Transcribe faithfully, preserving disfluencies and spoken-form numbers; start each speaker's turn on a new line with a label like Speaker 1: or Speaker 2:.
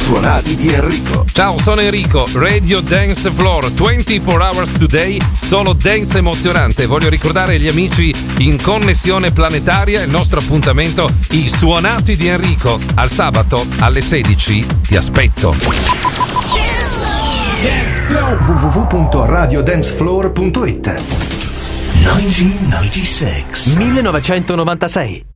Speaker 1: suonati di Enrico.
Speaker 2: Ciao, sono Enrico, Radio Dance Floor, ventiquattro hours today, solo dance emozionante. Voglio ricordare agli amici in connessione planetaria il nostro appuntamento, i suonati di Enrico. Al sabato alle sedici ti aspetto.
Speaker 1: w w w punto radio dance floor punto it.
Speaker 3: millenovecentonovantasei